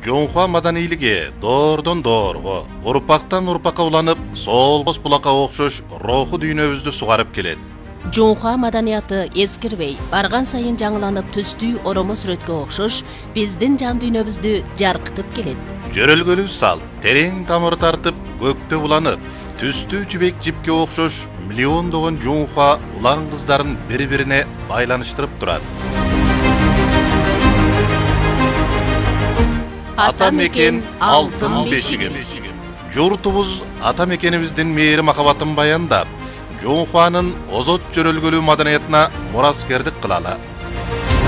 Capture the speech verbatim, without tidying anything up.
Жонхуа маданийлиги доордон доорго, урпактан урпакка уланып, солгос булакка окшош руху дүйнөбүздү сугарып келет. Жонхуа маданияты эскирбей, барган сайын жаңыланып түстүү оромо сүрөткө окшош биздин жан дүйнөбүздү жаркытып келет. Жөрөлгөлүү сал, терең тамыр тартып, көктө буланып, түстүү жибек жипке окшош миллиондогон жонхуа улан кыздарын бири-бирине байланыштырып турат. Ата мекен алтын бешигimiz. Журтубуз ата мекенибиздин мээри махабатын баяндап, Жонхуанын озот жөрөлгөлүү маданиятына мураскердик кылалы.